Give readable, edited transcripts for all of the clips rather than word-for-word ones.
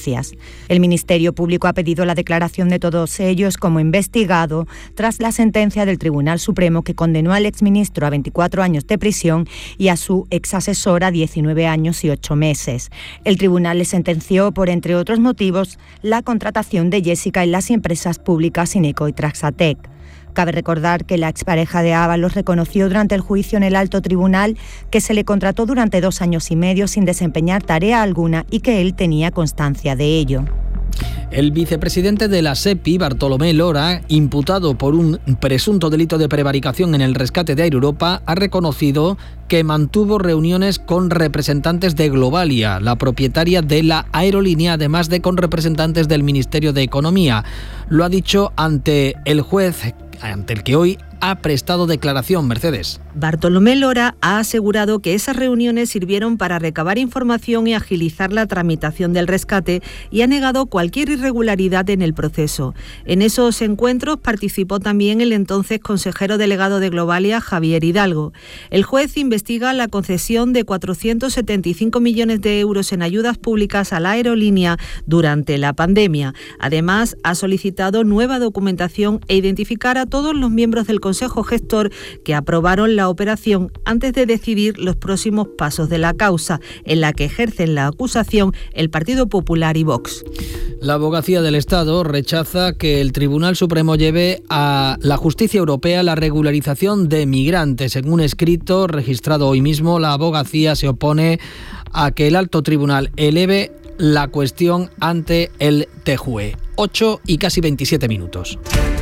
denuncias. El Ministerio Público ha pedido la declaración de todos ellos como investigado tras la sentencia del Tribunal Supremo que condenó al exministro a 24 años de prisión y a su exasesora a 19 años y 8 meses. El tribunal le sentenció por, entre otros motivos, la contratación de Jessica en las empresas públicas Ineco y Traxatec. Cabe recordar que la expareja de Ábalos reconoció durante el juicio en el alto tribunal que se le contrató durante 2 años y medio sin desempeñar tarea alguna y que él tenía constancia de ello. El vicepresidente de la SEPI, Bartolomé Lora, imputado por un presunto delito de prevaricación en el rescate de Air Europa, ha reconocido que mantuvo reuniones con representantes de Globalia, la propietaria de la aerolínea, además de con representantes del Ministerio de Economía. Lo ha dicho ante el juez, ante el que hoy ha prestado declaración. Mercedes. Bartolomé Lora ha asegurado que esas reuniones sirvieron para recabar información y agilizar la tramitación del rescate y ha negado cualquier irregularidad en el proceso. En esos encuentros participó también el entonces consejero delegado de Globalia, Javier Hidalgo. El juez investiga la concesión de 475 millones de euros en ayudas públicas a la aerolínea durante la pandemia. Además, ha solicitado nueva documentación e identificar a todos los miembros del Consejo Gestor que aprobaron la operación antes de decidir los próximos pasos de la causa, en la que ejercen la acusación el Partido Popular y Vox. La Abogacía del Estado rechaza que el Tribunal Supremo lleve a la justicia europea la regularización de migrantes. En un escrito registrado hoy mismo, la Abogacía se opone a que el alto tribunal eleve la cuestión ante el TJUE. 8 y casi 27 minutos.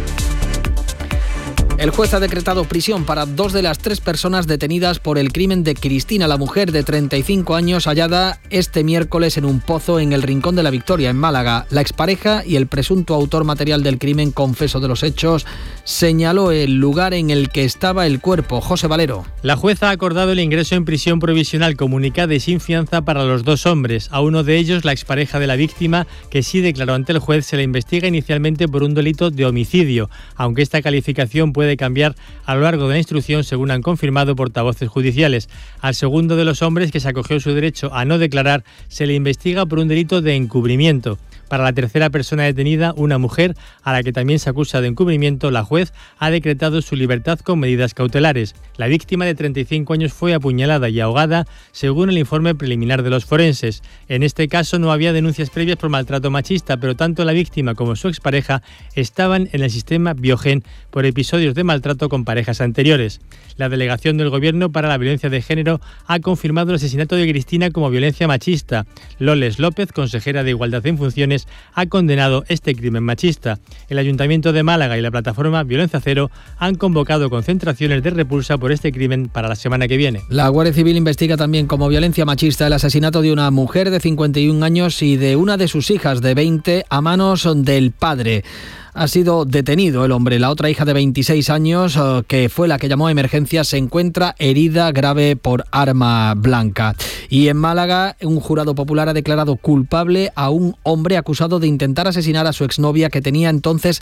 El juez ha decretado prisión para 2 de las 3 personas detenidas por el crimen de Cristina, la mujer de 35 años hallada este miércoles en un pozo en el Rincón de la Victoria, en Málaga. La expareja y el presunto autor material del crimen, confeso de los hechos, señaló el lugar en el que estaba el cuerpo. José Valero. La jueza ha acordado el ingreso en prisión provisional comunicada y sin fianza para los 2 hombres. A uno de ellos, la expareja de la víctima, que sí declaró ante el juez, se le investiga inicialmente por un delito de homicidio, aunque esta calificación puede cambiar a lo largo de la instrucción, según han confirmado portavoces judiciales. Al segundo de los hombres, que se acogió su derecho a no declarar, se le investiga por un delito de encubrimiento. Para la tercera persona detenida, una mujer a la que también se acusa de encubrimiento, la juez ha decretado su libertad con medidas cautelares. La víctima de 35 años fue apuñalada y ahogada, según el informe preliminar de los forenses. En este caso no había denuncias previas por maltrato machista, pero tanto la víctima como su expareja estaban en el sistema Biogen por episodios de maltrato con parejas anteriores. La Delegación del Gobierno para la Violencia de Género ha confirmado el asesinato de Cristina como violencia machista. Loles López, consejera de Igualdad en Funciones, ha condenado este crimen machista. El Ayuntamiento de Málaga y la plataforma Violencia Cero han convocado concentraciones de repulsa por este crimen para la semana que viene. La Guardia Civil investiga también como violencia machista el asesinato de una mujer de 51 años y de una de sus hijas de 20 a manos del padre. Ha sido detenido el hombre. La otra hija de 26 años, que fue la que llamó a emergencias, se encuentra herida grave por arma blanca. Y en Málaga, un jurado popular ha declarado culpable a un hombre acusado de intentar asesinar a su exnovia, que tenía entonces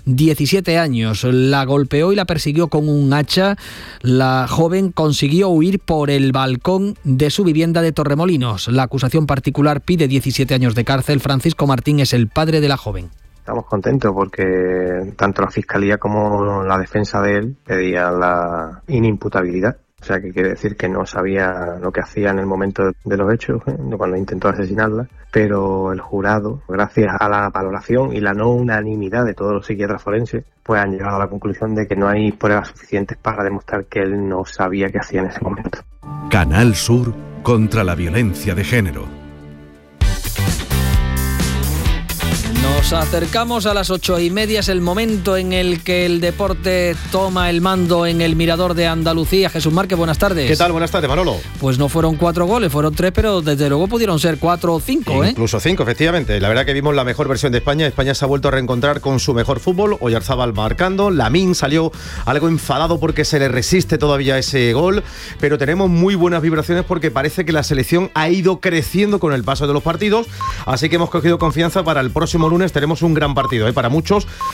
17 años. La golpeó y la persiguió con un hacha. La joven consiguió huir por el balcón de su vivienda de Torremolinos. La acusación particular pide 17 años de cárcel. Francisco Martín es el padre de la joven. Estamos contentos porque tanto la Fiscalía como la defensa de él pedían la inimputabilidad. O sea, que quiere decir que no sabía lo que hacía en el momento de los hechos, cuando intentó asesinarla. Pero el jurado, gracias a la valoración y la no unanimidad de todos los psiquiatras forenses, pues han llegado a la conclusión de que no hay pruebas suficientes para demostrar que él no sabía qué hacía en ese momento. Canal Sur contra la violencia de género. Nos acercamos a las 8:30, es el momento en el que el deporte toma el mando en el Mirador de Andalucía. Jesús Márquez, buenas tardes. ¿Qué tal? Buenas tardes, Manolo. Pues no fueron 4 goles, fueron 3, pero desde luego pudieron ser 4 o 5, Incluso 5, efectivamente. La verdad que vimos la mejor versión de España. España se ha vuelto a reencontrar con su mejor fútbol. Oyarzábal marcando, Lamín salió algo enfadado porque se le resiste todavía ese gol, pero tenemos muy buenas vibraciones porque parece que la selección ha ido creciendo con el paso de los partidos, así que hemos cogido confianza para el próximo lunes. Tenemos un gran partido, para muchos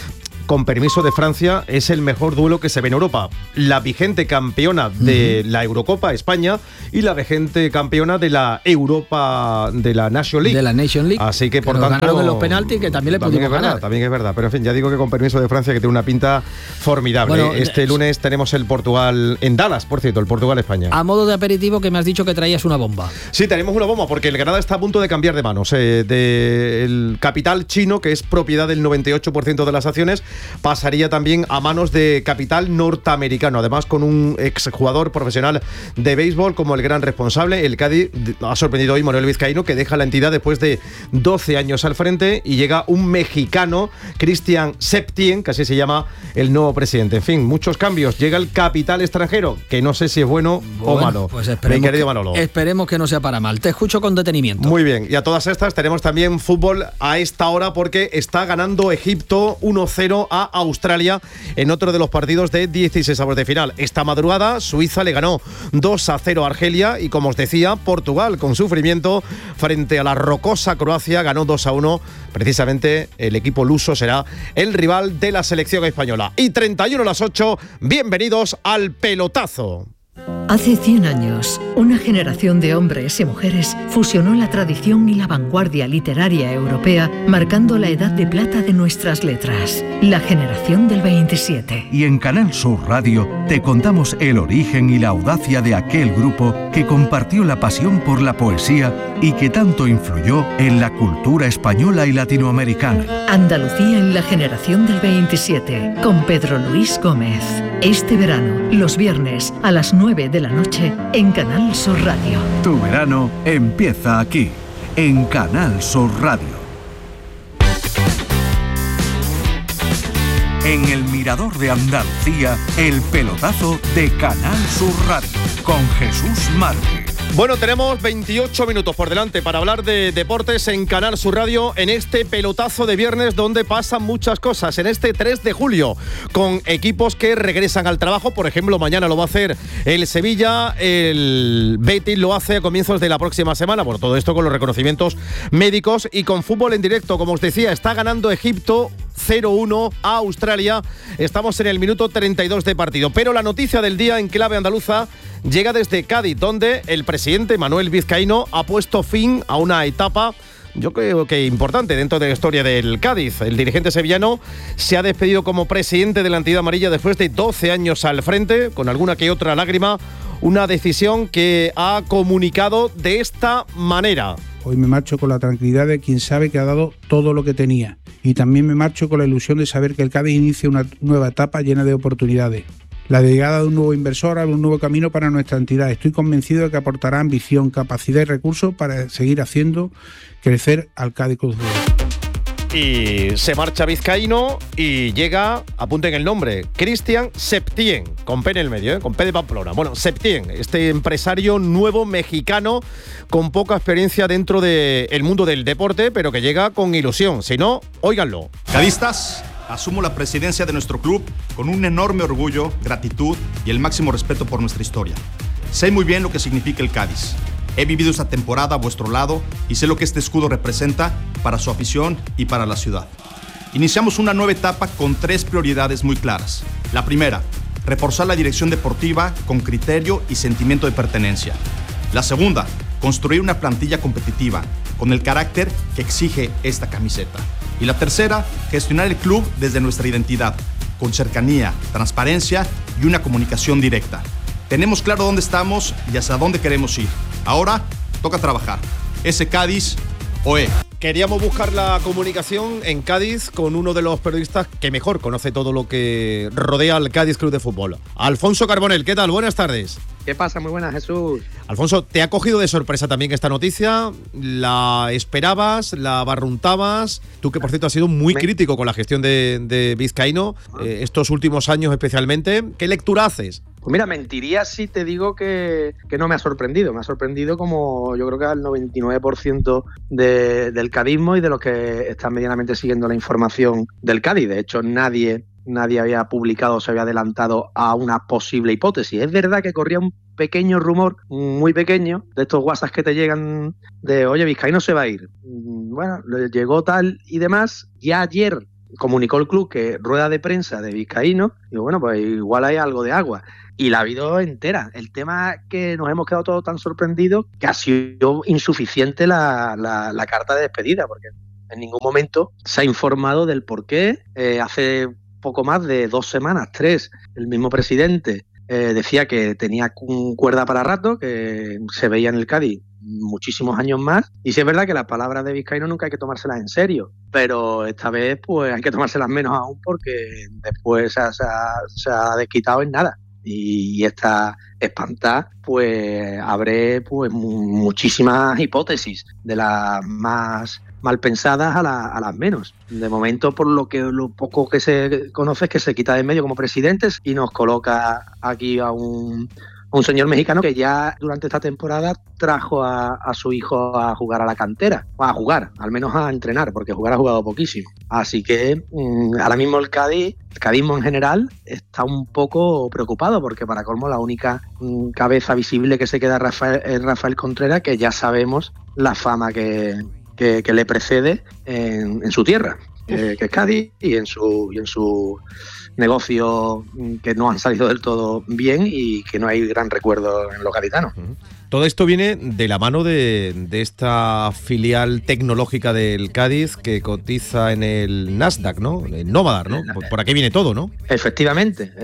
con permiso de Francia, es el mejor duelo que se ve en Europa. La vigente campeona de la Eurocopa, España, y la vigente campeona de la Europa, de la Nation League. De la Nation League. Así que, por tanto, ganaron en los penaltis, que también le pudimos ganar. También es verdad, pero en fin, ya digo que con permiso de Francia, que tiene una pinta formidable. Bueno, este lunes tenemos el Portugal en Dallas, por cierto, el Portugal-España. A modo de aperitivo, que me has dicho que traías una bomba. Sí, tenemos una bomba, porque el Granada está a punto de cambiar de manos. Del capital chino, que es propiedad del 98% de las acciones, pasaría también a manos de capital norteamericano, además con un exjugador profesional de béisbol como el gran responsable. El Cádiz ha sorprendido hoy Manuel Vizcaíno, que deja la entidad después de 12 años al frente, y llega un mexicano, Cristian Septién, que así se llama el nuevo presidente. En fin, muchos cambios. Llega el capital extranjero, que no sé si es bueno o malo. Pues esperemos que no sea para mal. Te escucho con detenimiento. Muy bien, y a todas estas tenemos también fútbol a esta hora, porque está ganando Egipto 1-0 a Australia en otro de los partidos de 16avos de final. Esta madrugada Suiza le ganó 2-0 a Argelia, y como os decía, Portugal con sufrimiento frente a la rocosa Croacia ganó 2-1. Precisamente el equipo luso será el rival de la selección española. Y 31 a las 8, bienvenidos al pelotazo. Hace 100 años, una generación de hombres y mujeres fusionó la tradición y la vanguardia literaria europea, marcando la edad de plata de nuestras letras, la generación del 27. Y en Canal Sur Radio te contamos el origen y la audacia de aquel grupo que compartió la pasión por la poesía y que tanto influyó en la cultura española y latinoamericana. Andalucía en la generación del 27, con Pedro Luis Gómez. Este verano, los viernes a las 9 de la noche, en Canal Sur Radio. Tu verano empieza aquí, en Canal Sur Radio. En el Mirador de Andalucía, el pelotazo de Canal Sur Radio, con Jesús Márquez. Bueno, tenemos 28 minutos por delante para hablar de deportes en Canal Sur Radio, en este pelotazo de viernes donde pasan muchas cosas, en este 3 de julio, con equipos que regresan al trabajo. Por ejemplo, mañana lo va a hacer el Sevilla, el Betis lo hace a comienzos de la próxima semana. Bueno, todo esto con los reconocimientos médicos y con fútbol en directo. Como os decía, está ganando Egipto 0-1 a Australia. Estamos en el minuto 32 de partido. Pero la noticia del día en clave andaluza llega desde Cádiz, donde el presidente Manuel Vizcaíno ha puesto fin a una etapa, yo creo que importante dentro de la historia del Cádiz. El dirigente sevillano se ha despedido como presidente de la entidad amarilla después de 12 años al frente, con alguna que otra lágrima. Una decisión que ha comunicado de esta manera. Hoy me marcho con la tranquilidad de quien sabe que ha dado todo lo que tenía. Y también me marcho con la ilusión de saber que el Cádiz inicia una nueva etapa llena de oportunidades. La llegada de un nuevo inversor abre un nuevo camino para nuestra entidad. Estoy convencido de que aportará ambición, capacidad y recursos para seguir haciendo crecer al Cádiz Club de Fútbol. Y se marcha Vizcaíno y llega, apunten el nombre, Cristian Septién, con P en el medio, con P de Pamplona. Bueno, Septién, este empresario nuevo mexicano con poca experiencia dentro del mundo del deporte, pero que llega con ilusión. Si no, óiganlo. Cadistas, asumo la presidencia de nuestro club con un enorme orgullo, gratitud y el máximo respeto por nuestra historia. Sé muy bien lo que significa el Cádiz. He vivido esta temporada a vuestro lado y sé lo que este escudo representa para su afición y para la ciudad. Iniciamos una nueva etapa con 3 prioridades muy claras. La primera, reforzar la dirección deportiva con criterio y sentimiento de pertenencia. La segunda, construir una plantilla competitiva con el carácter que exige esta camiseta. Y la tercera, gestionar el club desde nuestra identidad, con cercanía, transparencia y una comunicación directa. Tenemos claro dónde estamos y hacia dónde queremos ir. Ahora toca trabajar. Ese Cádiz, OE. Queríamos buscar la comunicación en Cádiz con uno de los periodistas que mejor conoce todo lo que rodea al Cádiz Club de Fútbol. Alfonso Carbonell, ¿qué tal? Buenas tardes. ¿Qué pasa? Muy buenas, Jesús. Alfonso, ¿te ha cogido de sorpresa también esta noticia? ¿La esperabas? ¿La barruntabas? Tú, que por cierto has sido muy crítico con la gestión de Vizcaíno, estos últimos años especialmente. ¿Qué lectura haces? Pues mira, mentiría si te digo que no me ha sorprendido. Me ha sorprendido como yo creo que al 99% del cadismo y de los que están medianamente siguiendo la información del Cádiz. De hecho, nadie había publicado o se había adelantado a una posible hipótesis. Es verdad que corría un pequeño rumor, muy pequeño, de estos WhatsApp que te llegan de, oye, Vizcaíno se va a ir. Bueno, le llegó tal y demás. Ya ayer comunicó el club que rueda de prensa de Vizcaíno, digo, bueno, pues igual hay algo de agua. Y la ha habido entera. El tema que nos hemos quedado todos tan sorprendidos que ha sido insuficiente la carta de despedida, porque en ningún momento se ha informado del por qué. Hace poco más de 2 semanas, 3, el mismo presidente decía que tenía cuerda para rato, que se veía en el Cádiz muchísimos años más, y sí es verdad que las palabras de Vizcaíno nunca hay que tomárselas en serio, pero esta vez pues hay que tomárselas menos aún, porque después se ha desquitado en nada, y esta espantada pues abre pues muchísimas hipótesis, de las más mal pensadas a las menos. De momento, por lo poco que se conoce, es que se quita de en medio como presidente y nos coloca aquí a un señor mexicano que ya durante esta temporada trajo a su hijo a jugar a la cantera, o a jugar, al menos a entrenar, porque jugar ha jugado poquísimo. Así que ahora mismo el cadismo en general está un poco preocupado, porque para colmo la única cabeza visible que se queda es Rafael Contreras, que ya sabemos la fama que le precede en su tierra, que es Cádiz, y en su negocio, que no han salido del todo bien y que no hay gran recuerdo en los gaditanos. Todo esto viene de la mano de esta filial tecnológica del Cádiz que cotiza en el Nasdaq, ¿no? En Nomadar, ¿no? Por aquí viene todo, ¿no? Efectivamente.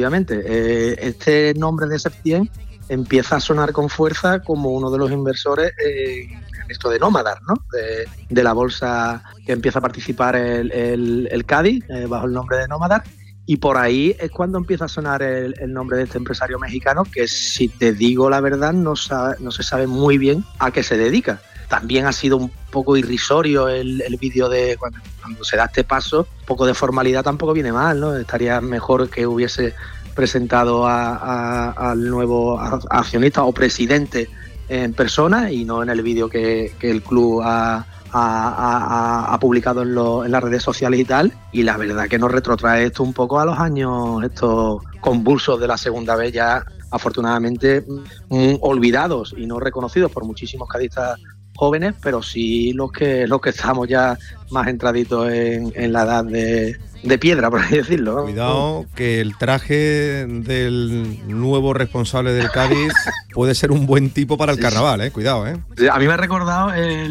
Este nombre de Septién empieza a sonar con fuerza como uno de los inversores en esto de Nomadar, ¿no? De la bolsa que empieza a participar el Cádiz bajo el nombre de Nomadar. Y por ahí es cuando empieza a sonar el nombre de este empresario mexicano, que si te digo la verdad no se sabe muy bien a qué se dedica. También ha sido un poco irrisorio el vídeo de cuando se da este paso. Un poco de formalidad tampoco viene mal, ¿no? Estaría mejor que hubiese presentado al nuevo accionista o presidente en persona y no en el vídeo que el club ha publicado en las redes sociales y tal, y la verdad que nos retrotrae esto un poco a los años estos convulsos de la segunda vez, ya afortunadamente olvidados y no reconocidos por muchísimos cadistas jóvenes, pero sí los que estamos ya más entraditos en la edad de piedra, por así decirlo, ¿no? Cuidado, que el traje del nuevo responsable del Cádiz puede ser un buen tipo para el carnaval, cuidado, A mí me ha recordado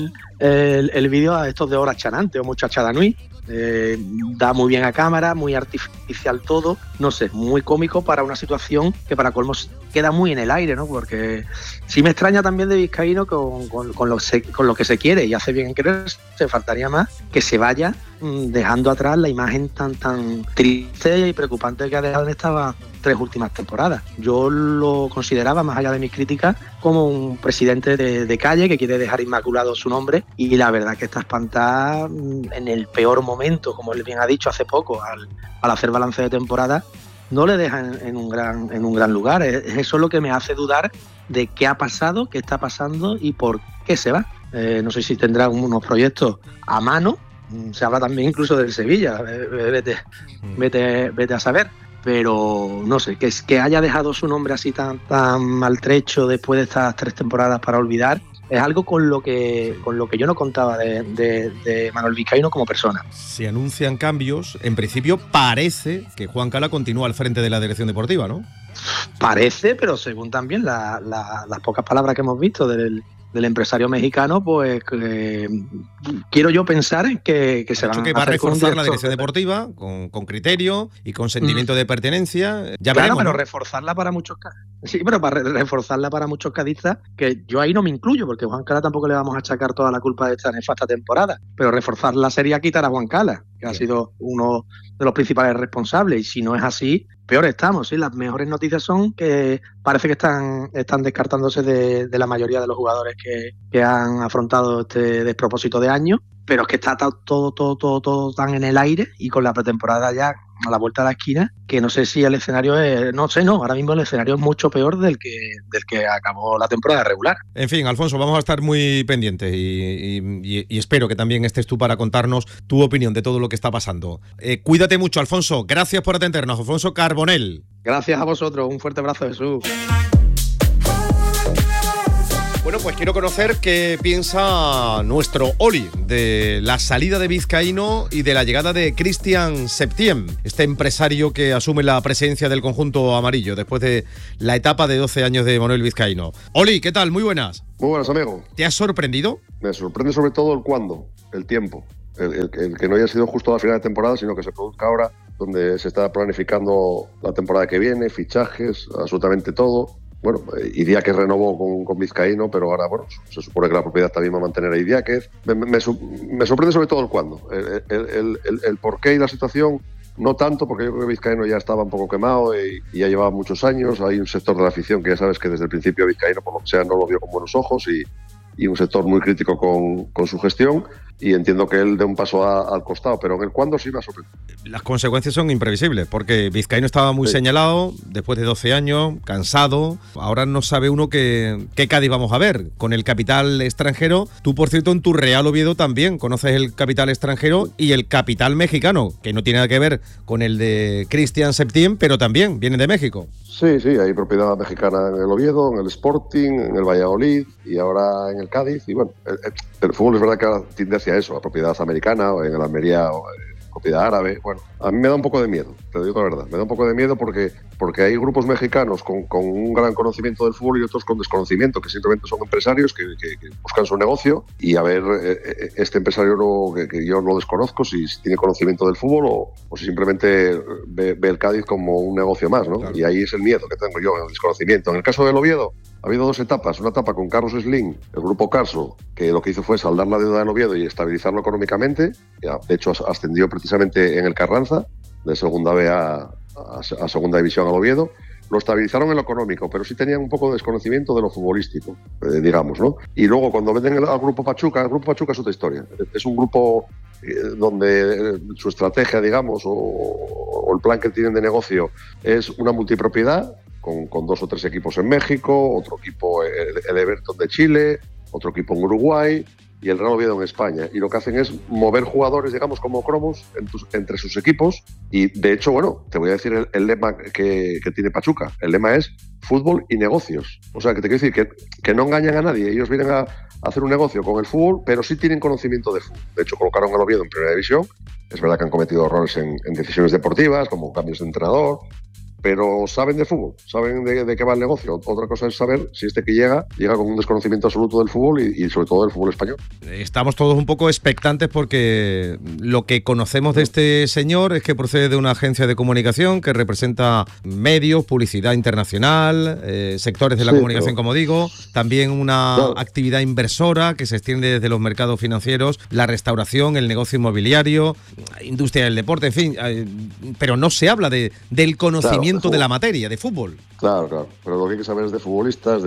el vídeo a estos de Hora Chanante o Muchachada Nui. Da muy bien a cámara, muy artificial todo, no sé, muy cómico para una situación que para colmo queda muy en el aire, ¿no? Porque sí me extraña también de Vizcaíno con lo que se quiere, y hace bien en quererse, faltaría más que se vaya dejando atrás la imagen tan triste y preocupante que ha dejado en estas 3 últimas temporadas. Yo lo consideraba, más allá de mis críticas, como un presidente de calle que quiere dejar inmaculado su nombre, y la verdad que está espantada en el peor momento, como él bien ha dicho hace poco, al hacer balance de temporada, no le dejan en un gran lugar. Es eso lo que me hace dudar de qué ha pasado, qué está pasando y por qué se va. No sé si tendrá unos proyectos a mano. Se habla también incluso del Sevilla, vete a saber, pero no sé, que haya dejado su nombre así tan maltrecho después de estas 3 temporadas para olvidar, es algo con lo que yo no contaba de Manuel Vizcaíno como persona. Se anuncian cambios, en principio parece que Juan Cala continúa al frente de la dirección deportiva, ¿no? Parece, pero según también las pocas palabras que hemos visto del empresario mexicano, pues quiero yo pensar que se van que va a reforzar la dirección deportiva con criterio y con sentimiento de pertenencia. Ya claro, veremos, pero ¿no? reforzarla para muchos reforzarla para muchos cadistas, que yo ahí no me incluyo, porque a Juan Cala tampoco le vamos a achacar toda la culpa de esta nefasta temporada, pero reforzarla sería quitar a Juan Cala, que ha sido uno de los principales responsables, y si no es así, peor estamos, ¿sí? Las mejores noticias son que parece que están descartándose de la mayoría de los jugadores que han afrontado este despropósito de año, pero es que está todo tan en el aire y con la pretemporada ya a la vuelta de la esquina, que no sé si el escenario es, ahora mismo el escenario es mucho peor del que acabó la temporada regular. En fin, Alfonso, vamos a estar muy pendientes y espero que también estés tú para contarnos tu opinión de todo lo que está pasando. Cuídate mucho, Alfonso, gracias por atendernos. Alfonso Carbonell. Gracias a vosotros, un fuerte abrazo, Jesús. Bueno, pues quiero conocer qué piensa nuestro Oli de la salida de Vizcaíno y de la llegada de Cristian Septien, este empresario que asume la presidencia del conjunto amarillo después de la etapa de 12 años de Manuel Vizcaíno. Oli, ¿qué tal? Muy buenas. Muy buenas, amigo. ¿Te has sorprendido? Me sorprende sobre todo el cuándo, el tiempo. El que no haya sido justo a la final de temporada, sino que se produzca ahora, donde se está planificando la temporada que viene, fichajes, absolutamente todo. Bueno, Idiáquez renovó con Vizcaíno, pero ahora, bueno, se supone que la propiedad también va a mantener a Idiáquez. Me sorprende sobre todo el cuándo. El porqué y la situación, no tanto, porque yo creo que Vizcaíno ya estaba un poco quemado y ya llevaba muchos años. Hay un sector de la afición que ya sabes que desde el principio Vizcaíno, por lo que sea, no lo vio con buenos ojos y un sector muy crítico con su gestión. Y entiendo que él dé un paso al costado, pero en el cuándo sí me ha sorprendido. Las consecuencias son imprevisibles, porque Vizcaíno estaba muy señalado, después de 12 años, cansado. Ahora no sabe uno qué Cádiz vamos a ver, con el capital extranjero. Tú, por cierto, en tu Real Oviedo también conoces el capital extranjero y el capital mexicano, que no tiene nada que ver con el de Cristian Septien, pero también viene de México. Sí, hay propiedad mexicana en el Oviedo, en el Sporting, en el Valladolid y ahora en el Cádiz. Y bueno, el fútbol es verdad que ahora tiende hacia eso, a propiedad americana, o en el Almería, o propiedad árabe. Bueno, a mí me da un poco de miedo, te digo la verdad. Me da un poco de miedo porque hay grupos mexicanos con un gran conocimiento del fútbol y otros con desconocimiento, que simplemente son empresarios que buscan su negocio. Y a ver, este empresario que yo no desconozco, si tiene conocimiento del fútbol o si simplemente ve el Cádiz como un negocio más, ¿no? Claro. Y ahí es el miedo que tengo yo, el desconocimiento. En el caso del Oviedo, ha habido dos etapas. Una etapa con Carlos Slim, el grupo Carso, que lo que hizo fue saldar la deuda del Oviedo y estabilizarlo económicamente. De hecho, ascendió precisamente en el Carranza, de segunda B a segunda división al Oviedo. Lo estabilizaron en lo económico, pero sí tenían un poco de desconocimiento de lo futbolístico, digamos, ¿no? Y luego, cuando venden al Grupo Pachuca, el Grupo Pachuca es otra historia. Es un grupo donde su estrategia, digamos, o el plan que tienen de negocio es una multipropiedad, con 2 o 3 equipos en México, otro equipo, el Everton de Chile, otro equipo en Uruguay y el Real Oviedo en España. Y lo que hacen es mover jugadores, digamos, como cromos entre sus equipos. Y, de hecho, bueno, te voy a decir el lema que tiene Pachuca. El lema es fútbol y negocios. O sea, que te quiero decir que no engañan a nadie. Ellos vienen a hacer un negocio con el fútbol, pero sí tienen conocimiento de fútbol. De hecho, colocaron al Oviedo en primera división. Es verdad que han cometido errores en decisiones deportivas, como cambios de entrenador, pero saben de fútbol, saben de qué va el negocio. Otra cosa es saber si este que llega con un desconocimiento absoluto del fútbol y sobre todo del fútbol español. Estamos todos un poco expectantes porque lo que conocemos de este señor es que procede de una agencia de comunicación que representa medios, publicidad internacional, sectores de la comunicación, como digo, también una actividad inversora que se extiende desde los mercados financieros, la restauración, el negocio inmobiliario, industria del deporte, en fin, pero no se habla del conocimiento de la materia, de fútbol. Claro, pero lo que hay que saber es de futbolistas,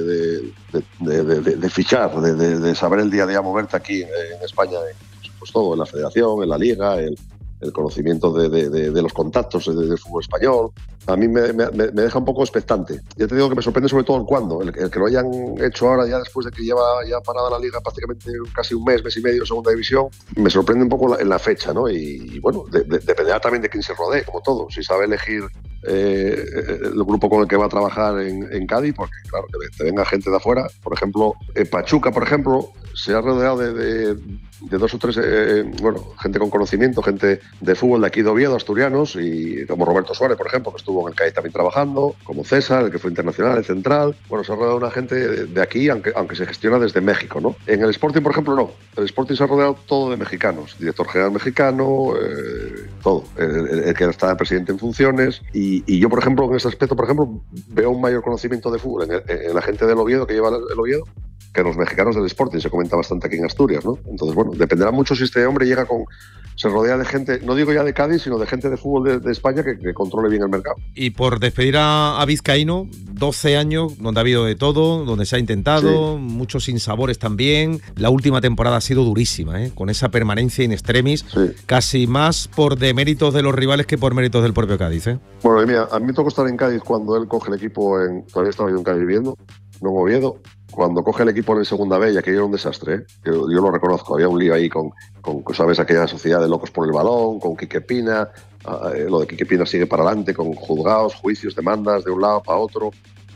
de fichar, de saber el día a día moverte aquí en España, pues todo, en la federación, en la liga, el conocimiento de los contactos del fútbol español. A mí me deja un poco expectante. Ya te digo que me sorprende sobre todo el cuándo, el que lo hayan hecho ahora ya después de que lleva ya parada la liga prácticamente casi un mes y medio, segunda división. Me sorprende un poco en la fecha, ¿no? Y bueno, dependerá también de quién se rodee, como todo. Si sabe elegir el grupo con el que va a trabajar en Cádiz, porque claro, que te venga gente de afuera. Por ejemplo, Pachuca, por ejemplo, se ha rodeado de 2 o 3, gente con conocimiento, gente de fútbol de aquí de Oviedo, asturianos, y como Roberto Suárez, por ejemplo, que estuvo en el Cádiz también trabajando, como César, el que fue internacional, el central. Bueno, se ha rodeado una gente de aquí, aunque se gestiona desde México, ¿no? En el Sporting, por ejemplo, no. El Sporting se ha rodeado todo de mexicanos, director general mexicano, todo. El que está presidente en funciones. Y yo, por ejemplo, en ese aspecto, veo un mayor conocimiento de fútbol en la gente del Oviedo, que lleva el Oviedo, que los mexicanos del Sporting. Se comenta bastante aquí en Asturias, ¿no? Entonces, bueno, dependerá mucho si este hombre se rodea de gente, no digo ya de Cádiz, sino de gente de fútbol de España que controle bien el mercado. Y por despedir a Vizcaíno, 12 años donde ha habido de todo, donde se ha intentado, muchos sinsabores también. La última temporada ha sido durísima, con esa permanencia in extremis, casi más por deméritos de los rivales que por méritos del propio Cádiz. Bueno, mira, a mí me tocó estar en Cádiz cuando él coge el equipo, todavía estaba yo en Cádiz viviendo, no en Oviedo. Cuando coge el equipo en segunda B, y aquello era un desastre, yo lo reconozco, había un lío ahí con ¿sabes? Aquella sociedad de locos por el balón, con Quique Pina, lo de Quique Pina sigue para adelante, con juzgados, juicios, demandas de un lado para otro,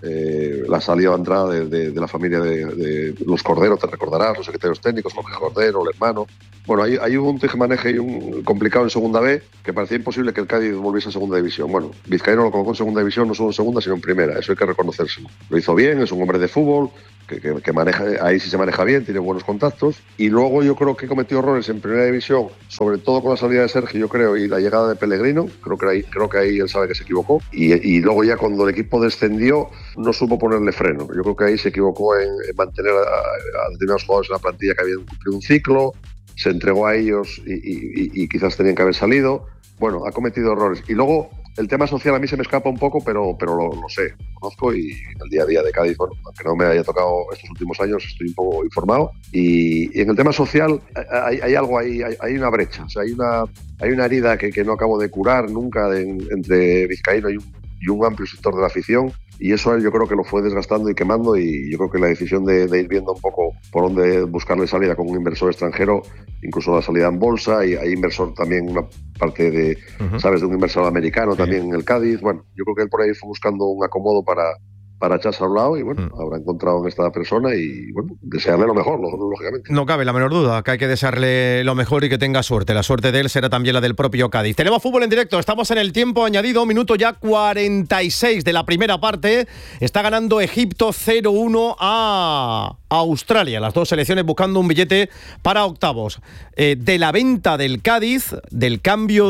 la salida o entrada de la familia de los Cordero, te recordarás, los secretarios técnicos, Jorge Cordero, el hermano. Bueno, hay un tejemaneje y un complicado en Segunda B que parecía imposible que el Cádiz volviese a Segunda División. Bueno, Vizcaíno lo colocó en Segunda División, no solo en Segunda, sino en Primera. Eso hay que reconocérselo. Lo hizo bien, es un hombre de fútbol, que maneja, ahí sí se maneja bien, tiene buenos contactos. Y luego yo creo que cometió errores en Primera División, sobre todo con la salida de Sergio, yo creo, y la llegada de Pellegrino. Creo que ahí él sabe que se equivocó. Y luego ya cuando el equipo descendió, no supo ponerle freno. Yo creo que ahí se equivocó en mantener a determinados jugadores en la plantilla que habían cumplido un ciclo, se entregó a ellos y quizás tenían que haber salido. Bueno, ha cometido errores. Y luego el tema social a mí se me escapa un poco, pero lo sé, lo conozco, y en el día a día de Cádiz, bueno, aunque no me haya tocado estos últimos años, estoy un poco informado. Y en el tema social hay algo ahí, hay una brecha, o sea, hay una herida que no acabo de curar nunca entre Vizcaíno y un amplio sector de la afición. Y eso yo creo que lo fue desgastando y quemando, y yo creo que la decisión de ir viendo un poco por dónde buscarle salida con un inversor extranjero, incluso la salida en bolsa, y hay inversor también, una parte de, ¿sabes?, de un inversor americano también en el Cádiz. Bueno, yo creo que él por ahí fue buscando un acomodo para echarse a un lado, y bueno, habrá encontrado en esta persona, y bueno, desearle lo mejor, lógicamente. No cabe la menor duda que hay que desearle lo mejor y que tenga suerte. La suerte de él será también la del propio Cádiz. Tenemos fútbol en directo, estamos en el tiempo añadido, minuto ya 46 de la primera parte. Está ganando Egipto 0-1 a Australia. Las dos selecciones buscando un billete para octavos. De la venta del Cádiz, del cambio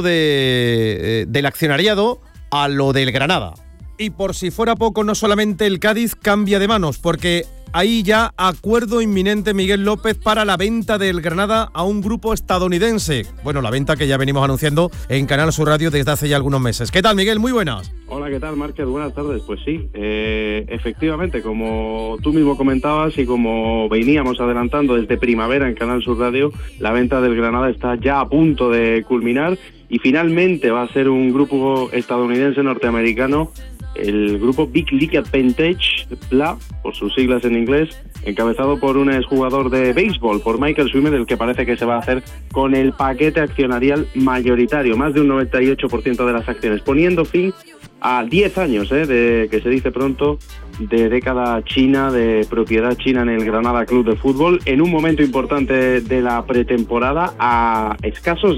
del accionariado a lo del Granada. Y por si fuera poco, no solamente el Cádiz cambia de manos, porque hay ya acuerdo inminente, Miguel López, para la venta del Granada a un grupo estadounidense. Bueno, la venta que ya venimos anunciando en Canal Sur Radio desde hace ya algunos meses. ¿Qué tal, Miguel? Muy buenas. Hola, ¿qué tal, Márquez? Buenas tardes. Pues sí, efectivamente, como tú mismo comentabas y como veníamos adelantando desde primavera en Canal Sur Radio, la venta del Granada está ya a punto de culminar, y finalmente va a ser un grupo estadounidense norteamericano, el grupo Big League Advantage, BLA, por sus siglas en inglés, encabezado por un exjugador de béisbol, por Michael Swimmer, el que parece que se va a hacer con el paquete accionarial mayoritario, más de un 98% de las acciones, poniendo fin a 10 años, de que se dice pronto, de década china, de propiedad china en el Granada Club de Fútbol, en un momento importante de la pretemporada, a escasos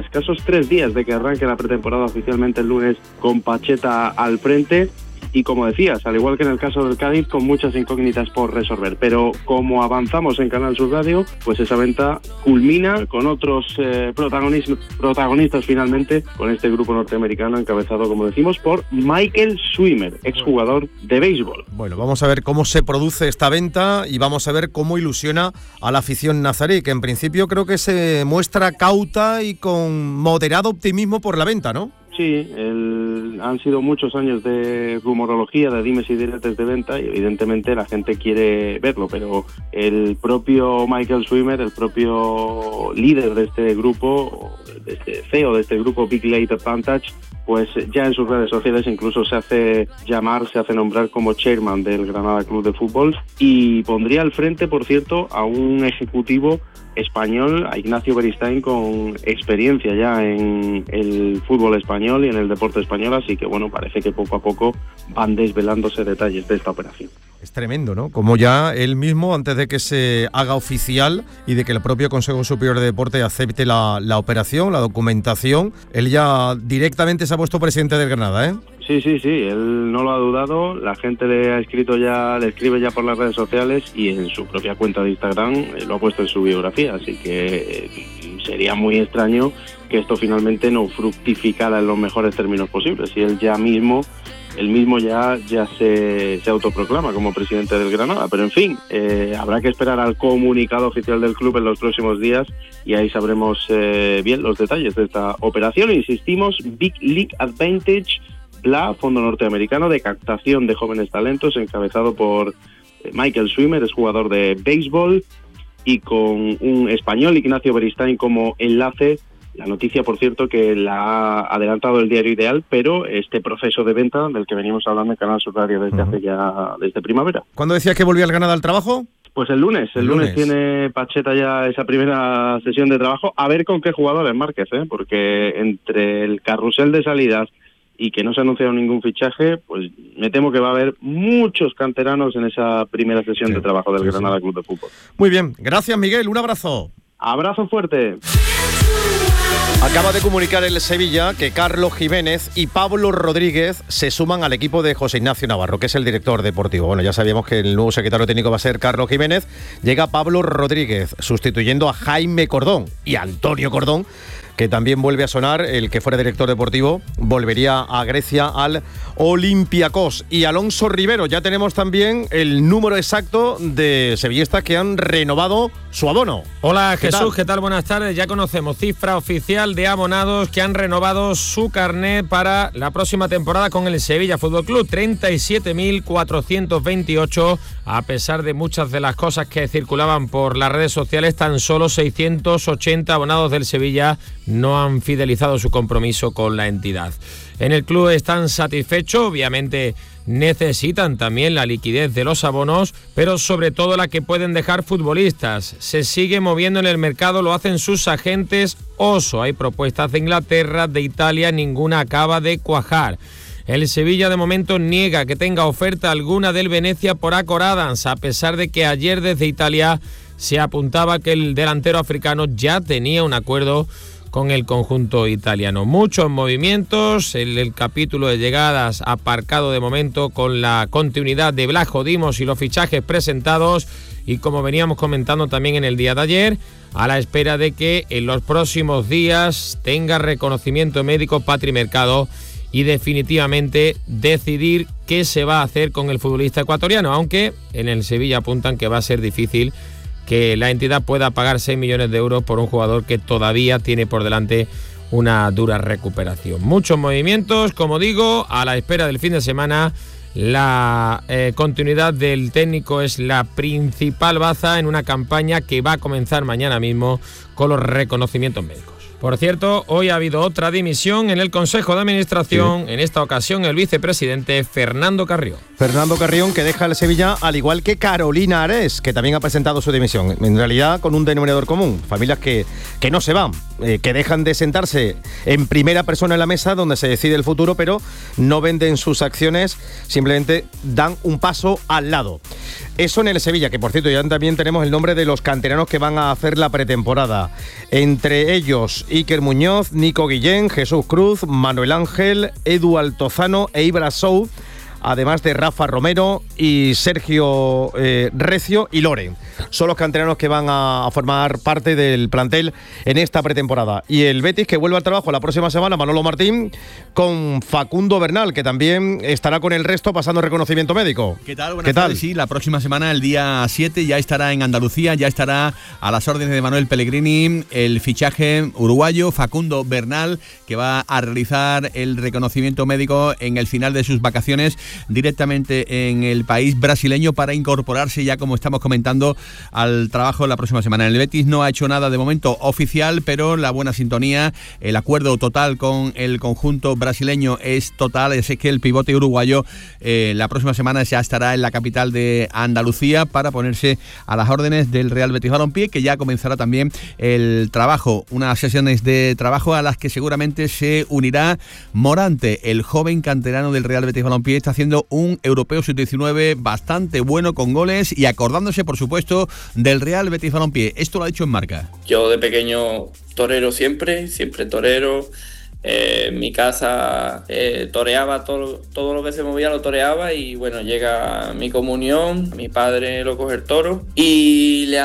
3 días de que arranque la pretemporada oficialmente el lunes, con Pacheta al frente. Y como decías, al igual que en el caso del Cádiz, con muchas incógnitas por resolver. Pero como avanzamos en Canal Sur Radio, pues esa venta culmina con otros protagonistas finalmente, con este grupo norteamericano encabezado, como decimos, por Michael Swimmer, exjugador de béisbol. Bueno, vamos a ver cómo se produce esta venta y vamos a ver cómo ilusiona a la afición nazarí, que en principio creo que se muestra cauta y con moderado optimismo por la venta, ¿no? Sí, han sido muchos años de rumorología, de dimes y diretes de venta, y evidentemente la gente quiere verlo, pero el propio Michael Swimmer, el propio líder de este grupo, de este CEO de este grupo Big League Advantage, pues ya en sus redes sociales incluso se hace nombrar como chairman del Granada Club de Fútbol, y pondría al frente, por cierto, a un ejecutivo español, a Ignacio Beristain, con experiencia ya en el fútbol español y en el deporte español, así que bueno, parece que poco a poco van desvelándose detalles de esta operación. Es tremendo, ¿no? Como ya él mismo, antes de que se haga oficial y de que el propio Consejo Superior de Deporte acepte la operación, la documentación, él ya directamente se ha puesto presidente del Granada, ¿eh? Sí, él no lo ha dudado, la gente le escribe ya por las redes sociales, y en su propia cuenta de Instagram lo ha puesto en su biografía, así que sería muy extraño que esto finalmente no fructificara en los mejores términos posibles, y él mismo ya se autoproclama como presidente del Granada. Pero en fin, habrá que esperar al comunicado oficial del club en los próximos días, y ahí sabremos bien los detalles de esta operación. Insistimos, Big League Advantage, BLA, fondo norteamericano de captación de jóvenes talentos, encabezado por Michael Swimmer, es jugador de béisbol, y con un español, Ignacio Beristain, como enlace. La noticia, por cierto, que la ha adelantado el Diario Ideal, pero este proceso de venta del que venimos hablando en Canal Sur Radio desde primavera. ¿Cuándo decías que volvía el Granada al trabajo? Pues el lunes. El lunes tiene Pacheta ya esa primera sesión de trabajo, a ver con qué jugadores, Márquez, porque entre el carrusel de salidas y que no se ha anunciado ningún fichaje, pues me temo que va a haber muchos canteranos en esa primera sesión de trabajo del Granada Club de Fútbol. Muy bien, gracias Miguel, un abrazo. Abrazo fuerte. Acaba de comunicar el Sevilla que Carlos Jiménez y Pablo Rodríguez se suman al equipo de José Ignacio Navarro, que es el director deportivo. Bueno, ya sabíamos que el nuevo secretario técnico va a ser Carlos Jiménez. Llega Pablo Rodríguez, sustituyendo a Jaime Cordón y a Antonio Cordón, que también vuelve a sonar. El que fuera director deportivo volvería a Grecia al Olympiacos. Y Alonso Rivero, ya tenemos también el número exacto de sevillistas que han renovado su abono. Hola Jesús, ¿qué tal? Buenas tardes. Ya conocemos cifra oficial de abonados que han renovado su carnet para la próxima temporada con el Sevilla Fútbol Club. 37.428. A pesar de muchas de las cosas que circulaban por las redes sociales, tan solo 680 abonados del Sevilla no han fidelizado su compromiso con la entidad. En el club están satisfechos, obviamente necesitan también la liquidez de los abonos, pero sobre todo la que pueden dejar futbolistas. Se sigue moviendo en el mercado, lo hacen sus agentes oso. Hay propuestas de Inglaterra, de Italia, ninguna acaba de cuajar. El Sevilla de momento niega que tenga oferta alguna del Venezia por Acor Adams, a pesar de que ayer desde Italia se apuntaba que el delantero africano ya tenía un acuerdo con el conjunto italiano. Muchos movimientos, el capítulo de llegadas aparcado de momento con la continuidad de Blajo Dimos y los fichajes presentados, y como veníamos comentando también en el día de ayer, a la espera de que en los próximos días tenga reconocimiento médico Patri Mercado y definitivamente decidir qué se va a hacer con el futbolista ecuatoriano, aunque en el Sevilla apuntan que va a ser difícil que la entidad pueda pagar 6 millones de euros por un jugador que todavía tiene por delante una dura recuperación. Muchos movimientos, como digo, a la espera del fin de semana. La continuidad del técnico es la principal baza en una campaña que va a comenzar mañana mismo con los reconocimientos médicos. Por cierto, hoy ha habido otra dimisión en el Consejo de Administración, en esta ocasión el vicepresidente Fernando Carrión. Fernando Carrión, que deja el Sevilla, al igual que Carolina Ares, que también ha presentado su dimisión. En realidad, con un denominador común, familias que no se van, que dejan de sentarse en primera persona en la mesa donde se decide el futuro, pero no venden sus acciones, simplemente dan un paso al lado. Eso en el Sevilla, que por cierto ya también tenemos el nombre de los canteranos que van a hacer la pretemporada. Entre ellos, Iker Muñoz, Nico Guillén, Jesús Cruz, Manuel Ángel, Edu Altozano e Ibra Sou, además de Rafa Romero y Sergio Recio y Loren. Son los canteranos que van a formar parte del plantel en esta pretemporada. Y el Betis, que vuelve al trabajo la próxima semana, Manolo Martín, con Facundo Bernal, que también estará con el resto pasando reconocimiento médico. ¿Qué tal? Buenas tardes. Sí, la próxima semana, el día 7, ya estará en Andalucía, ya estará a las órdenes de Manuel Pellegrini el fichaje uruguayo Facundo Bernal, que va a realizar el reconocimiento médico en el final de sus vacaciones directamente en el país brasileño para incorporarse ya, como estamos comentando, al trabajo la próxima semana. El Betis no ha hecho nada de momento oficial, pero la buena sintonía, el acuerdo total con el conjunto brasileño es total. Es que el pivote uruguayo la próxima semana ya estará en la capital de Andalucía para ponerse a las órdenes del Real Betis Balompié, que ya comenzará también el trabajo, unas sesiones de trabajo a las que seguramente se unirá Morante, el joven canterano del Real Betis Balompié. Está haciendo un europeo sub-19 bastante bueno con goles y acordándose, por supuesto, del Real Betis Balompié. Esto lo ha dicho en Marca. Yo de pequeño torero siempre torero. En mi casa toreaba todo lo que se movía, lo toreaba, y bueno, llega mi comunión, mi padre lo coge el toro y le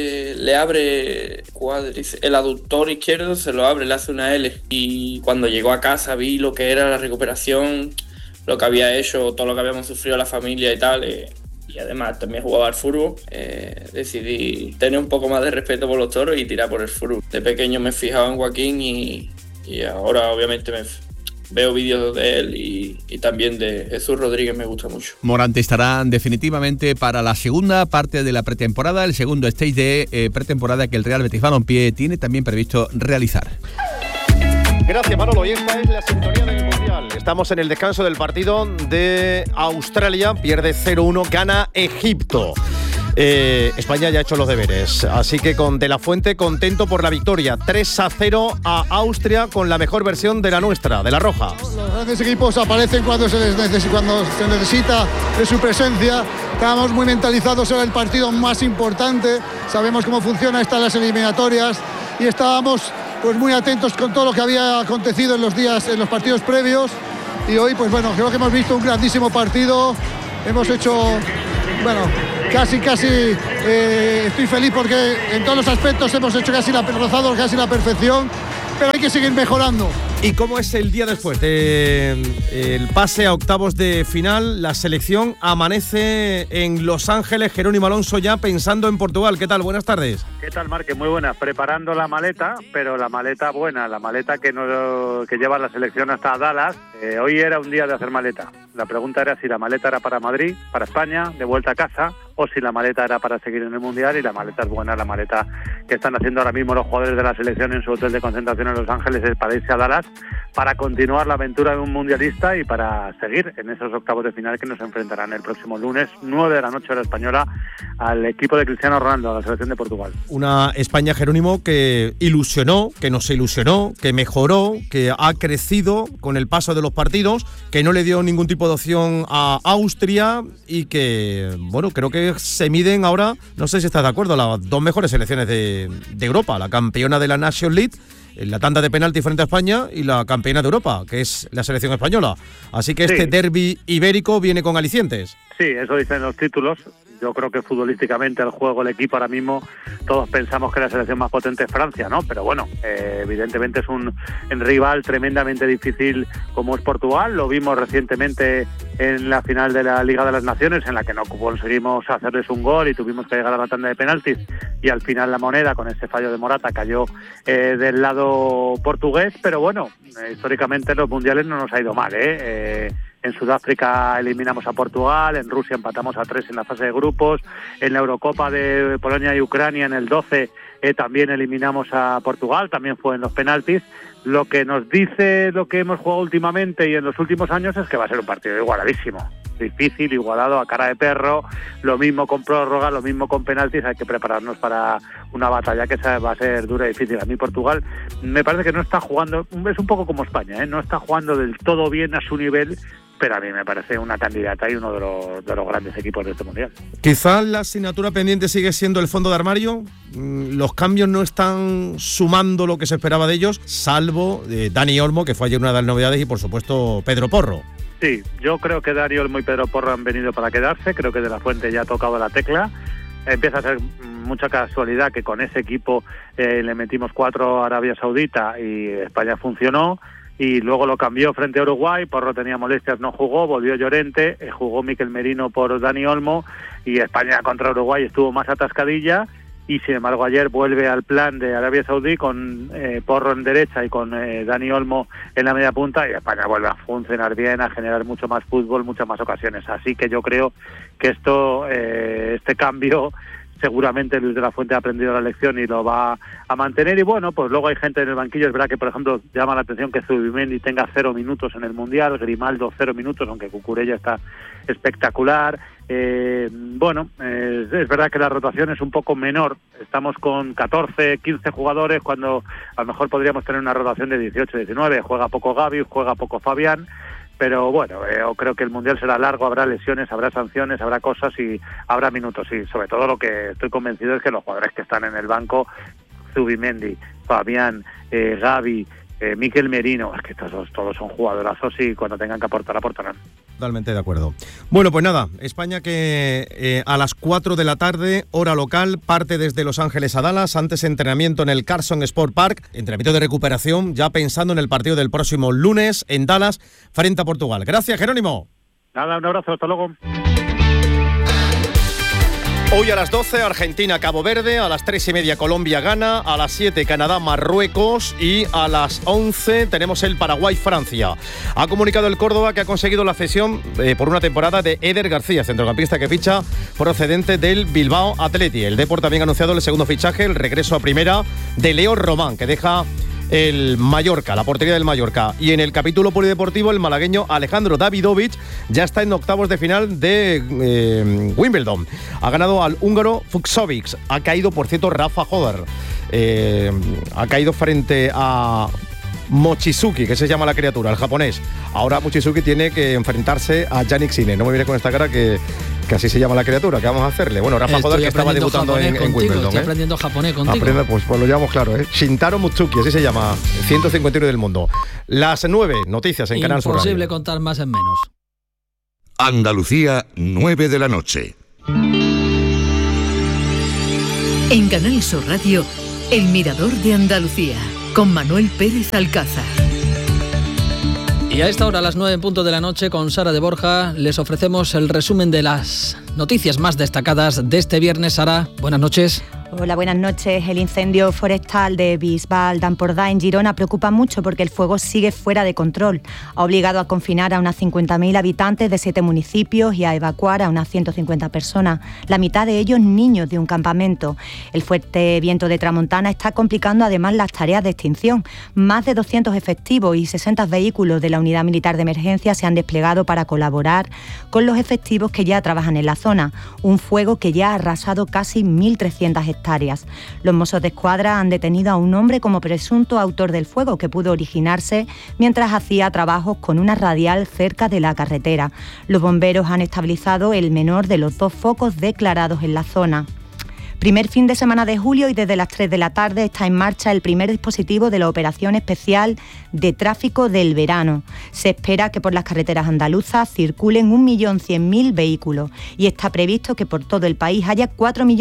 abre el aductor izquierdo, se lo abre, le hace una L, y cuando llegó a casa vi lo que era la recuperación, lo que había hecho, todo lo que habíamos sufrido la familia y tal, y además también jugaba al fútbol. Decidí tener un poco más de respeto por los toros y tirar por el fútbol. De pequeño me fijaba en Joaquín y ahora obviamente veo vídeos de él y también de Jesús Rodríguez, me gusta mucho. Morante estará definitivamente para la segunda parte de la pretemporada, el segundo stage de pretemporada que el Real Betis Balompié tiene también previsto realizar. Gracias, Manolo. Y esta es la sintonía del Mundial. Estamos en el descanso del partido de Australia. Pierde 0-1, gana Egipto. España ya ha hecho los deberes, así que con De La Fuente contento por la victoria, 3-0 a Austria con la mejor versión de la nuestra, de la roja. Los grandes equipos aparecen cuando se necesita de su presencia. Estábamos muy mentalizados, era el partido más importante, sabemos cómo funciona estas las eliminatorias y estábamos pues muy atentos con todo lo que había acontecido en los partidos previos, y hoy pues bueno, creo que hemos visto un grandísimo partido. Hemos hecho, bueno, casi estoy feliz porque en todos los aspectos hemos hecho rozado casi la perfección, pero hay que seguir mejorando. ¿Y cómo es el día después del pase a octavos de final? La selección amanece en Los Ángeles. Jerónimo Alonso ya pensando en Portugal. ¿Qué tal? Buenas tardes. ¿Qué tal, Marque? Muy buenas. Preparando la maleta, pero la maleta buena, la maleta que lleva la selección hasta Dallas. Hoy era un día de hacer maleta. La pregunta era si la maleta era para Madrid, para España, de vuelta a casa, o si la maleta era para seguir en el Mundial. Y la maleta es buena, la maleta que están haciendo ahora mismo los jugadores de la selección en su hotel de concentración en Los Ángeles es para irse a Dallas, para continuar la aventura de un mundialista y para seguir en esos octavos de final que nos enfrentarán el próximo lunes, 9 de la noche hora española, al equipo de Cristiano Ronaldo, a la selección de Portugal. Una España, Jerónimo, que ilusionó, que nos ilusionó, que mejoró, que ha crecido con el paso de los partidos, que no le dio ningún tipo de opción a Austria y que, bueno, creo que se miden ahora, no sé si estás de acuerdo, las dos mejores selecciones de Europa, la campeona de la Nations League en la tanda de penalti frente a España y la campeona de Europa, que es la selección española. Así que este derbi ibérico viene con alicientes. Sí, eso dicen los títulos. Yo creo que futbolísticamente el juego, el equipo ahora mismo, todos pensamos que la selección más potente es Francia, ¿no? Pero bueno, evidentemente es un rival tremendamente difícil como es Portugal. Lo vimos recientemente en la final de la Liga de las Naciones, en la que no conseguimos hacerles un gol y tuvimos que llegar a la tanda de penaltis, y al final la moneda, con ese fallo de Morata, cayó del lado portugués. Pero bueno, históricamente en los mundiales no nos ha ido mal, En Sudáfrica eliminamos a Portugal, en Rusia empatamos a 3 en la fase de grupos, en la Eurocopa de Polonia y Ucrania en el 12 también eliminamos a Portugal, también fue en los penaltis. Lo que nos dice lo que hemos jugado últimamente y en los últimos años es que va a ser un partido igualadísimo, difícil, igualado, a cara de perro, lo mismo con prórroga, lo mismo con penaltis. Hay que prepararnos para una batalla que va a ser dura y difícil. A mí Portugal me parece que no está jugando, es un poco como España, no está jugando del todo bien a su nivel, pero a mí me parece una candidata y uno de los grandes equipos de este Mundial. Quizás la asignatura pendiente sigue siendo el fondo de armario. Los cambios no están sumando lo que se esperaba de ellos, salvo Dani Olmo, que fue ayer una de las novedades, y por supuesto Pedro Porro. Sí, yo creo que Dani Olmo y Pedro Porro han venido para quedarse. Creo que De La Fuente ya ha tocado la tecla. Empieza a ser mucha casualidad que con ese equipo le metimos 4 a Arabia Saudita y España funcionó. Y luego lo cambió frente a Uruguay, Porro tenía molestias, no jugó, volvió Llorente, jugó Mikel Merino por Dani Olmo, y España contra Uruguay estuvo más atascadilla, y sin embargo ayer vuelve al plan de Arabia Saudí con Porro en derecha y con Dani Olmo en la media punta, y España vuelve a funcionar bien, a generar mucho más fútbol, muchas más ocasiones. Así que yo creo que este cambio seguramente Luis de la Fuente ha aprendido la lección y lo va a mantener. Y bueno, pues luego hay gente en el banquillo. Es verdad que, por ejemplo, llama la atención que Zubimendi tenga 0 minutos en el Mundial, Grimaldo 0 minutos, aunque Cucurella está espectacular. Bueno, es verdad que la rotación es un poco menor. Estamos con 14, 15 jugadores cuando a lo mejor podríamos tener una rotación de 18, 19. Juega poco Gavi, juega poco Fabián. Pero bueno, creo que el Mundial será largo, habrá lesiones, habrá sanciones, habrá cosas y habrá minutos. Y sobre todo lo que estoy convencido es que los jugadores que están en el banco, Zubimendi, Fabián, Gavi, Mikel Merino, es que todos son jugadorazos y cuando tengan que aportar, aportarán. Totalmente de acuerdo. Bueno, pues nada, España que a las 4 de la tarde, hora local, parte desde Los Ángeles a Dallas, antes entrenamiento en el Carson Sport Park, entrenamiento de recuperación, ya pensando en el partido del próximo lunes en Dallas, frente a Portugal. Gracias, Jerónimo. Nada, un abrazo, hasta luego. Hoy a las 12, Argentina-Cabo Verde, a las 3:30 Colombia-Ghana, a las 7 Canadá-Marruecos y a las 11 tenemos el Paraguay-Francia. Ha comunicado el Córdoba que ha conseguido la cesión por una temporada de Eder García, centrocampista que ficha procedente del Bilbao Athletic. El Depor también ha anunciado el segundo fichaje, el regreso a primera de Leo Román, que deja el Mallorca, la portería del Mallorca. Y en el capítulo polideportivo, el malagueño Alejandro Davidovich ya está en octavos de final de Wimbledon. Ha ganado al húngaro Fucsovics. Ha caído, por cierto, Rafa Hodar. Ha caído frente a Mochizuki, que se llama la criatura, el japonés. Ahora Mochizuki tiene que enfrentarse a Yannick Sinner. No me mires con esta cara que así se llama la criatura. ¿Qué vamos a hacerle? Bueno, Rafa Hodar, que estaba debutando en Wimbledon. Estoy aprendiendo japonés contigo. Pues lo llevamos claro, ¿eh? Shintaro Mutsuki, así se llama, 151 del mundo. Las 9 noticias en Canal Sur Radio. Imposible contar más en menos. Andalucía, 9 de la noche. En Canal Sur Radio, El Mirador de Andalucía, con Manuel Pérez Alcázar. Y a esta hora, a las 9 en punto de la noche, con Sara de Borja, les ofrecemos el resumen de las noticias más destacadas de este viernes. Sara, buenas noches. Hola, buenas noches. El incendio forestal de Bisbal d'Empordà en Girona preocupa mucho porque el fuego sigue fuera de control. Ha obligado a confinar a unas 50.000 habitantes de 7 municipios y a evacuar a unas 150 personas, la mitad de ellos niños de un campamento. El fuerte viento de tramontana está complicando además las tareas de extinción. Más de 200 efectivos y 60 vehículos de la Unidad Militar de Emergencia se han desplegado para colaborar con los efectivos que ya trabajan en la zona. Un fuego que ya ha arrasado casi 1.300 hectáreas. Los Mossos de Escuadra han detenido a un hombre como presunto autor del fuego que pudo originarse mientras hacía trabajos con una radial cerca de la carretera. Los bomberos han estabilizado el menor de los 2 focos declarados en la zona. Primer fin de semana de julio y desde las 3 de la tarde está en marcha el primer dispositivo de la Operación Especial de Tráfico del Verano. Se espera que por las carreteras andaluzas circulen 1.100.000 vehículos y está previsto que por todo el país haya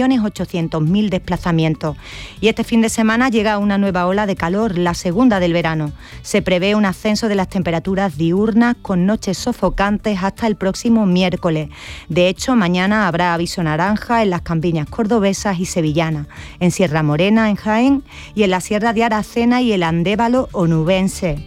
4.800.000 desplazamientos. Y este fin de semana llega una nueva ola de calor, la segunda del verano. Se prevé un ascenso de las temperaturas diurnas con noches sofocantes hasta el próximo miércoles. De hecho, mañana habrá aviso naranja en las campiñas cordobesas y sevillana, en Sierra Morena, en Jaén, y en la Sierra de Aracena y el Andévalo onubense.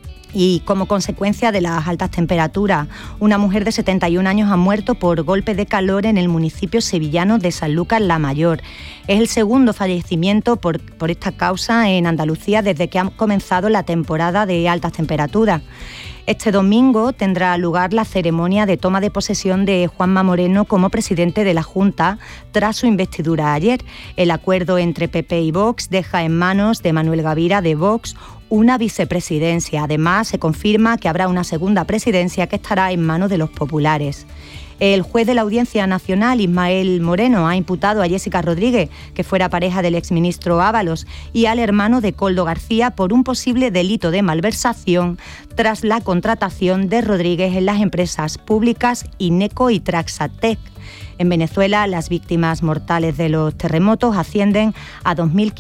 Y como consecuencia de las altas temperaturas, una mujer de 71 años ha muerto por golpe de calor en el municipio sevillano de Sanlúcar la Mayor. Es el segundo fallecimiento por esta causa en Andalucía desde que ha comenzado la temporada de altas temperaturas. Este domingo tendrá lugar la ceremonia de toma de posesión de Juanma Moreno como presidente de la Junta tras su investidura ayer. El acuerdo entre PP y Vox deja en manos de Manuel Gavira de Vox una vicepresidencia. Además, se confirma que habrá una segunda presidencia que estará en manos de los populares. El juez de la Audiencia Nacional, Ismael Moreno, ha imputado a Jessica Rodríguez, que fuera pareja del exministro Ábalos, y al hermano de Koldo García por un posible delito de malversación tras la contratación de Rodríguez en las empresas públicas Ineco y Traxatec. En Venezuela, las víctimas mortales de los terremotos ascienden a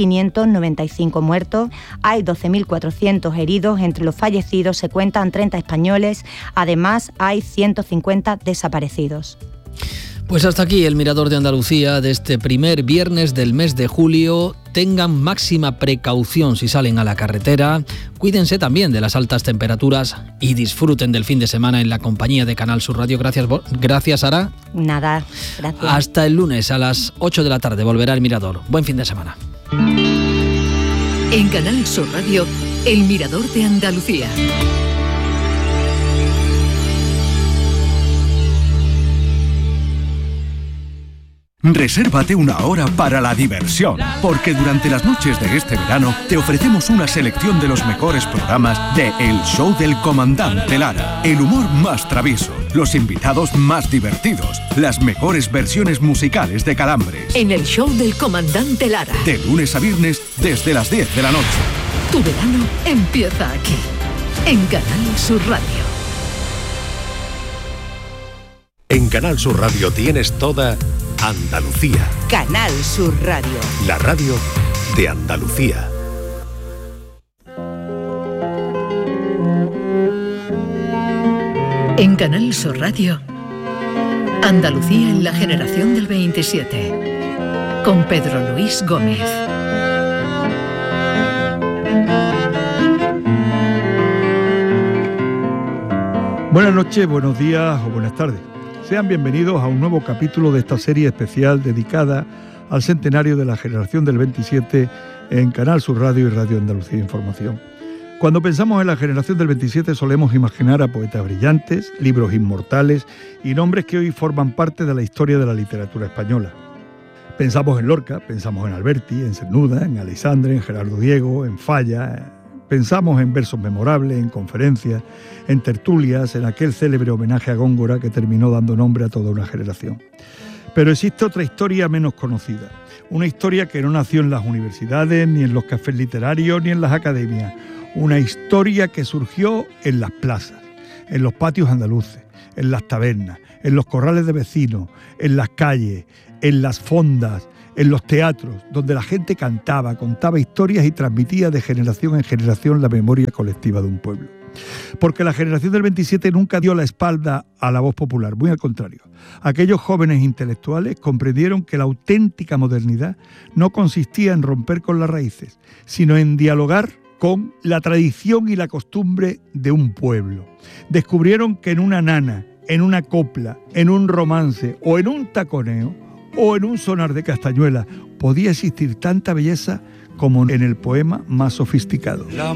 2.595 muertos. Hay 12.400 heridos. Entre los fallecidos se cuentan 30 españoles. Además, hay 150 desaparecidos. Pues hasta aquí el Mirador de Andalucía de este primer viernes del mes de julio. Tengan máxima precaución si salen a la carretera. Cuídense también de las altas temperaturas y disfruten del fin de semana en la compañía de Canal Sur Radio. Gracias, Sara. Nada, gracias. Hasta el lunes a las 8 de la tarde volverá el Mirador. Buen fin de semana. En Canal Sur Radio, el Mirador de Andalucía. Resérvate una hora para la diversión, porque durante las noches de este verano te ofrecemos una selección de los mejores programas de El Show del Comandante Lara. El humor más travieso, los invitados más divertidos, las mejores versiones musicales de Calambres. En El Show del Comandante Lara. De lunes a viernes desde las 10 de la noche. Tu verano empieza aquí, en Canal Sur Radio. En Canal Sur Radio tienes toda Andalucía. Canal Sur Radio. La radio de Andalucía. En Canal Sur Radio, Andalucía en la generación del 27, con Pedro Luis Gómez. Buenas noches, buenos días o buenas tardes. Sean bienvenidos a un nuevo capítulo de esta serie especial dedicada al centenario de la generación del 27 en Canal Sur Radio y Radio Andalucía Información. Cuando pensamos en la generación del 27 solemos imaginar a poetas brillantes, libros inmortales y nombres que hoy forman parte de la historia de la literatura española. Pensamos en Lorca, pensamos en Alberti, en Cernuda, en Aleixandre, en Gerardo Diego, en Falla. Pensamos en versos memorables, en conferencias, en tertulias, en aquel célebre homenaje a Góngora que terminó dando nombre a toda una generación. Pero existe otra historia menos conocida, una historia que no nació en las universidades, ni en los cafés literarios, ni en las academias, una historia que surgió en las plazas, en los patios andaluces, en las tabernas, en los corrales de vecinos, en las calles, en las fondas, en los teatros, donde la gente cantaba, contaba historias y transmitía de generación en generación la memoria colectiva de un pueblo. Porque la generación del 27 nunca dio la espalda a la voz popular, muy al contrario. Aquellos jóvenes intelectuales comprendieron que la auténtica modernidad no consistía en romper con las raíces, sino en dialogar con la tradición y la costumbre de un pueblo. Descubrieron que en una nana, en una copla, en un romance o en un taconeo o en un sonar de castañuela podía existir tanta belleza como en el poema más sofisticado.